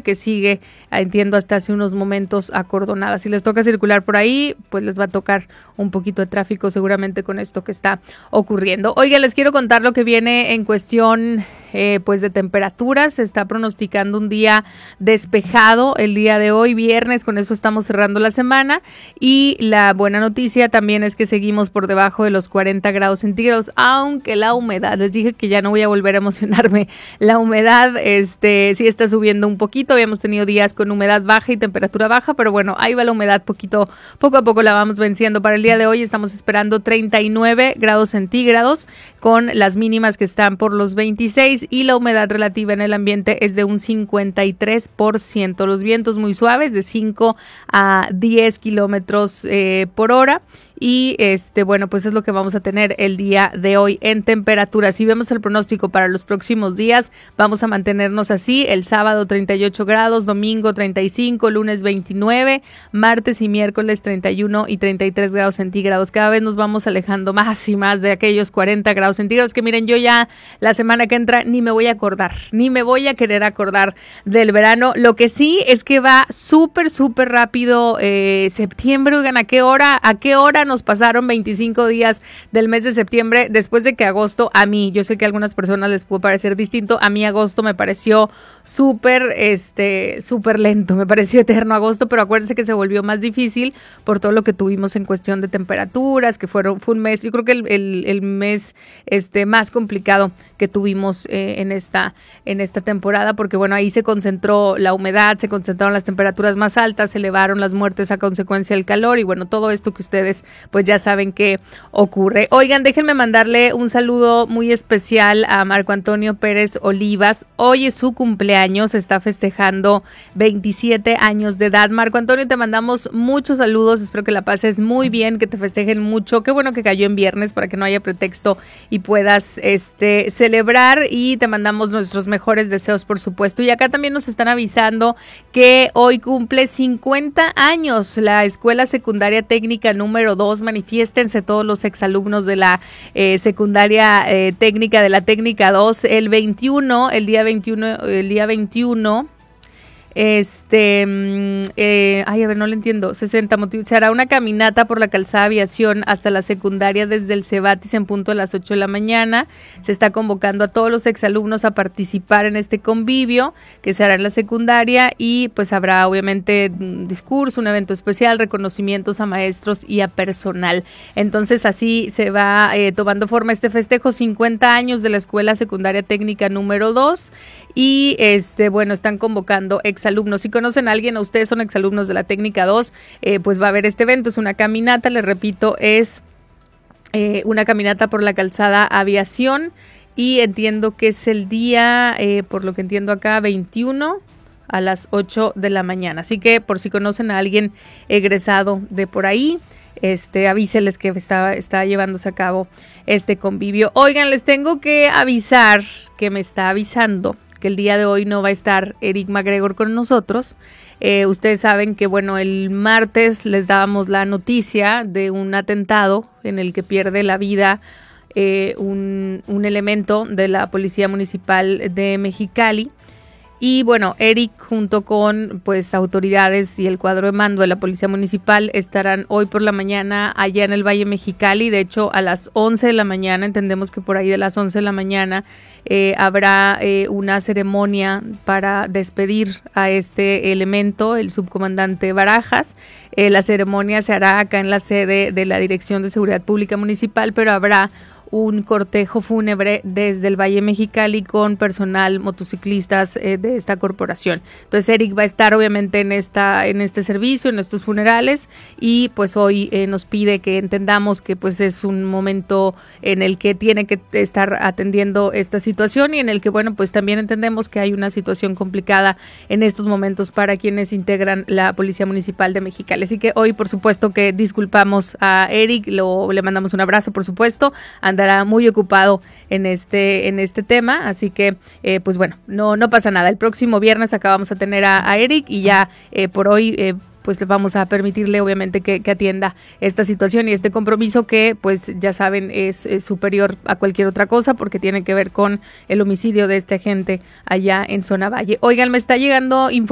que sigue, entiendo, hasta hace unos momentos acordonada. Si les toca circular por ahí, pues les va a tocar un poquito de tráfico seguramente con esto que está ocurriendo. Oiga, les quiero contar lo que viene en cuestión pues de temperaturas. Se está pronosticando un día despejado el día de hoy, viernes, con eso estamos cerrando la semana, y la buena noticia también es que seguimos por debajo de los 40 grados centígrados, aunque la humedad, les dije que ya no voy a volver a emocionarme, la humedad sí está subiendo un poquito. Habíamos tenido días con humedad baja y temperatura baja, pero bueno, ahí va la humedad poco a poco la vamos venciendo. Para el día de hoy estamos esperando 39 grados centígrados con las mínimas que están por los 26, y la humedad relativa en el ambiente es de un 53%. Los vientos muy suaves de 5 a 10 kilómetros por hora. Y bueno, pues es lo que vamos a tener el día de hoy en temperatura. Si vemos el pronóstico para los próximos días, vamos a mantenernos así: el sábado 38 grados, domingo 35, lunes 29, martes y miércoles 31 y 33 grados centígrados. Cada vez nos vamos alejando más y más de aquellos 40 grados centígrados que, miren, yo ya la semana que entra ni me voy a acordar, ni me voy a querer acordar del verano. Lo que sí es que va súper rápido septiembre. Oigan, ¿a qué hora nos pasaron 25 días del mes de septiembre después de que agosto, a mí, yo sé que a algunas personas les puede parecer distinto, a mí agosto me pareció súper lento, me pareció eterno agosto, pero acuérdense que se volvió más difícil por todo lo que tuvimos en cuestión de temperaturas, que fue un mes, yo creo que el mes más complicado que tuvimos en esta temporada, porque bueno, ahí se concentró la humedad, se concentraron las temperaturas más altas, se elevaron las muertes a consecuencia del calor, y bueno, todo esto que ustedes pues ya saben que ocurre. Oigan, déjenme mandarle un saludo muy especial a Marco Antonio Pérez Olivas. Hoy es su cumpleaños, está festejando 27 años de edad. Marco Antonio, te mandamos muchos saludos, espero que la pases muy bien, que te festejen mucho. Qué bueno que cayó en viernes para que no haya pretexto y puedas celebrar, y te mandamos nuestros mejores deseos, por supuesto. Y acá también nos están avisando que hoy cumple 50 años la Escuela Secundaria Técnica número 2. Manifiéstense todos los exalumnos de la secundaria técnica, de la técnica 2, el día 21, a ver, no le entiendo, 60, se hará una caminata por la calzada Aviación hasta la secundaria desde el Cebatis en punto a las 8 de la mañana. Se está convocando a todos los exalumnos a participar en este convivio que se hará en la secundaria, y pues habrá obviamente un discurso, un evento especial, reconocimientos a maestros y a personal. Entonces así se va tomando forma este festejo, 50 años de la Escuela Secundaria Técnica número 2, y bueno, están convocando exalumnos. Si conocen a alguien o ustedes son exalumnos de la técnica 2, pues va a haber este evento. Es una caminata, les repito, es una caminata por la calzada Aviación, y entiendo que es el día, por lo que entiendo acá, 21 a las 8 de la mañana. Así que por si conocen a alguien egresado de por ahí, avíseles que está llevándose a cabo este convivio. Oigan, les tengo que avisar, que me está avisando que el día de hoy no va a estar Eric McGregor con nosotros. Ustedes saben que, bueno, el martes les dábamos la noticia de un atentado en el que pierde la vida un elemento de la Policía Municipal de Mexicali. Y bueno, Eric, junto con pues autoridades y el cuadro de mando de la Policía Municipal, estarán hoy por la mañana allá en el Valle Mexicali. De hecho, a las 11 de la mañana, entendemos que por ahí de las 11 de la mañana habrá una ceremonia para despedir a este elemento, el subcomandante Barajas. La ceremonia se hará acá en la sede de la Dirección de Seguridad Pública Municipal, pero habrá un cortejo fúnebre desde el Valle Mexicali con personal, motociclistas de esta corporación. Entonces Eric va a estar obviamente en este servicio, en estos funerales, y pues hoy nos pide que entendamos que pues es un momento en el que tiene que estar atendiendo esta situación, y en el que bueno, pues también entendemos que hay una situación complicada en estos momentos para quienes integran la Policía Municipal de Mexicali. Así que hoy, por supuesto, que disculpamos a Eric, le mandamos un abrazo, por supuesto. Andará muy ocupado en este tema, así que pues bueno, no pasa nada. El próximo viernes acá vamos a tener a Eric, y ya por hoy pues le vamos a permitirle obviamente que atienda esta situación y este compromiso que pues ya saben es superior a cualquier otra cosa, porque tiene que ver con el homicidio de este agente allá en Zona Valle. Oigan, me está llegando información